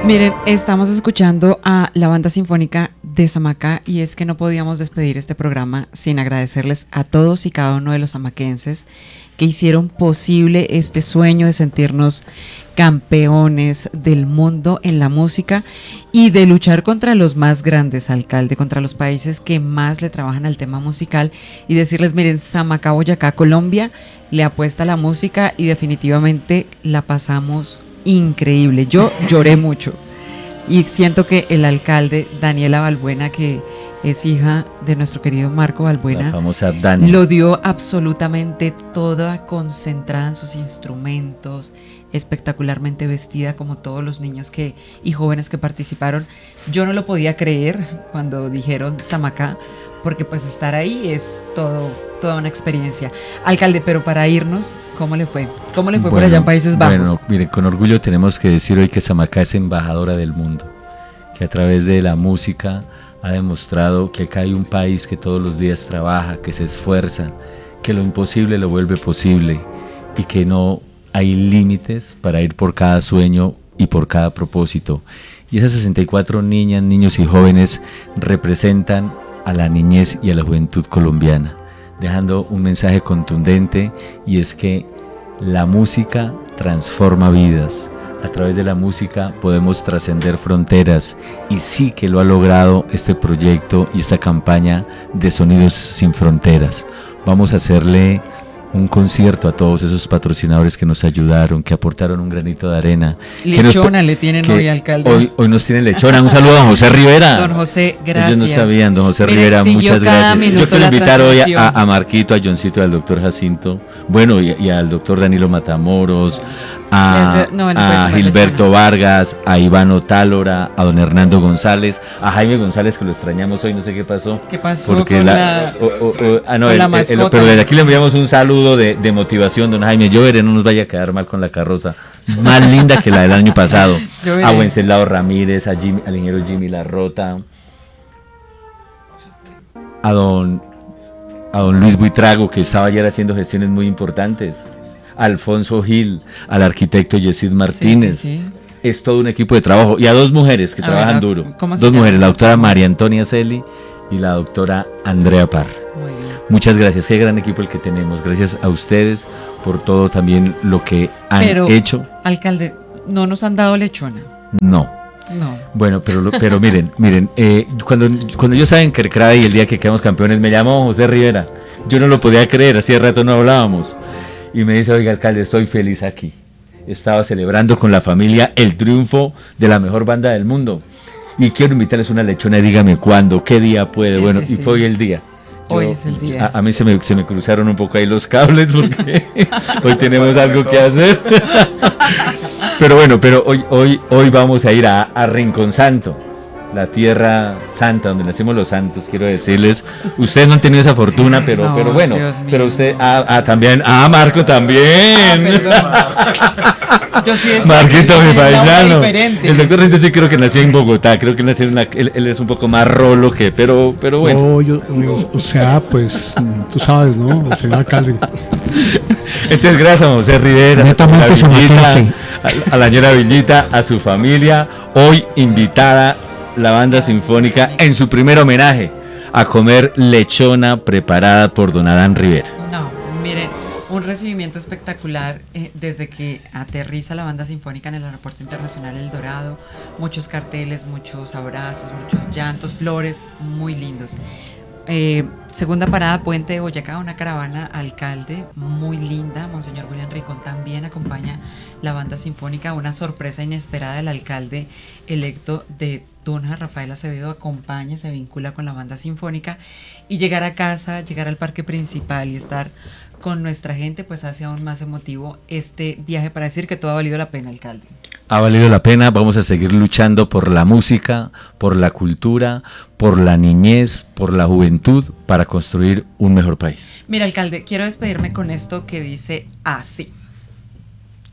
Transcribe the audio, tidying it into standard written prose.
Miren, estamos escuchando a la Banda Sinfónica de Samacá y es que no podíamos despedir este programa sin agradecerles a todos y cada uno de los samaquenses que hicieron posible este sueño de sentirnos campeones del mundo en la música y de luchar contra los más grandes, alcalde, contra los países que más le trabajan al tema musical y decirles, miren, Samacá, Boyacá, Colombia le apuesta a la música y definitivamente la pasamos increíble. Yo lloré mucho y siento que el alcalde Daniela Balbuena, que es hija de nuestro querido Marco Balbuena, la famosa Dani, lo dio absolutamente toda, concentrada en sus instrumentos, espectacularmente vestida como todos los niños y jóvenes que participaron. Yo no lo podía creer cuando dijeron Samacá, porque pues estar ahí es toda una experiencia. Alcalde, pero para irnos, ¿cómo le fue? ¿Cómo le fue por allá en Países Bajos? Bueno, miren, con orgullo tenemos que decir hoy que Samacá es embajadora del mundo, que a través de la música ha demostrado que acá hay un país que todos los días trabaja, que se esfuerza, que lo imposible lo vuelve posible y que no hay límites para ir por cada sueño y por cada propósito. Y esas 64 niñas, niños y jóvenes representan a la niñez y a la juventud colombiana, dejando un mensaje contundente, y es que la música transforma vidas. A través de la música podemos trascender fronteras, y sí que lo ha logrado este proyecto y esta campaña de Sonidos Sin Fronteras. Vamos a hacerle un concierto a todos esos patrocinadores que nos ayudaron, que aportaron un granito de arena. Lechona le tienen hoy, alcalde. Hoy nos tienen lechona. Un saludo a don José Rivera. Don José, gracias. Ellos no sabían, don José Rivera, muchas gracias. Yo quiero invitar hoy a Marquito, a Johncito, al doctor Jacinto, bueno, y al doctor Danilo Matamoros, a Gilberto Vargas, a Ivano Tálora, a don Hernando González, a Jaime González, que lo extrañamos hoy, no sé qué pasó. ¿Qué pasó porque con la mascota? Pero desde aquí le enviamos un saludo de motivación, don Jaime. Yo veré, no nos vaya a quedar mal con la carroza, más linda que la del año pasado. A Wenceslao Ramírez, al ingeniero Jimmy Larrota, a don Luis Buitrago, que estaba ayer haciendo gestiones muy importantes, a Alfonso Gil, al arquitecto Yesid Martínez. Sí. Es todo un equipo de trabajo, y a dos mujeres que trabajan duro. Dos mujeres, la doctora María Antonia Celi y la doctora Andrea Parra. Muy bien. Muchas gracias, qué gran equipo el que tenemos. Gracias a ustedes por todo también lo que han hecho. Alcalde, ¿no nos han dado lechona? No. Bueno, pero miren, cuando ellos saben que el día que quedamos campeones me llamó José Rivera. Yo no lo podía creer, hacía rato no hablábamos. Y me dice, oiga, alcalde, estoy feliz aquí. Estaba celebrando con la familia el triunfo de la mejor banda del mundo. Y quiero invitarles una lechona, dígame cuándo, qué día puede. Y fue hoy el día. Hoy es el día. A mí se me cruzaron un poco ahí los cables porque hoy tenemos algo que hacer. Pero hoy vamos a ir a Rincón Santo, la tierra santa donde nacimos los santos, quiero decirles. Ustedes no han tenido esa fortuna, pero bueno, pero usted también, Marco también. Yo sí Marquito, mi paisano. El doctor Rente sí creo que nació en Bogotá, creo que nació él es un poco más rolo que, pero bueno. O sea, pues tú sabes, ¿no? O sea, alcalde. Entonces, gracias a José Rivera, a la señora Villita, a su familia, hoy invitada la Banda Sinfónica en su primer homenaje a comer lechona preparada por don Adán Rivera. No, miren, un recibimiento espectacular desde que aterriza la Banda Sinfónica en el Aeropuerto Internacional El Dorado, muchos carteles, muchos abrazos, muchos llantos, flores muy lindos. Segunda parada, Puente de Boyacá, una caravana alcalde muy linda. Monseñor William Ricón también acompaña la Banda Sinfónica. Una sorpresa inesperada del alcalde electo de Tunja, Rafael Acevedo, acompaña, se vincula con la Banda Sinfónica, y llegar a casa, llegar al parque principal y estar con nuestra gente, pues hace aún más emotivo este viaje, para decir que todo ha valido la pena, alcalde. Ha valido la pena, vamos a seguir luchando por la música, por la cultura, por la niñez, por la juventud, para construir un mejor país. Mira, alcalde, quiero despedirme con esto que dice así.